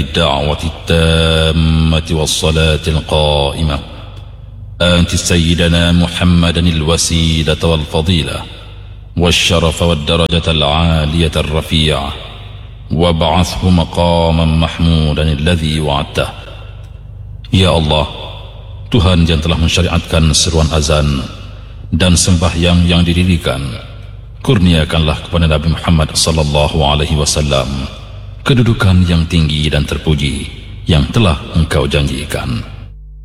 الدعوة التامة والصلاة القائمة آت سيدنا محمدا الوسيلة والفضيلة والشرف والدرجة العالية الرفيعة وابعثه مقاما محمودا الذي وعدته. Ya Allah, Tuhan yang telah mensyariatkan seruan azan dan sembahyang yang didirikan, kurniakanlah kepada Nabi Muhammad sallallahu alaihi wasallam kedudukan yang tinggi dan terpuji yang telah Engkau janjikan.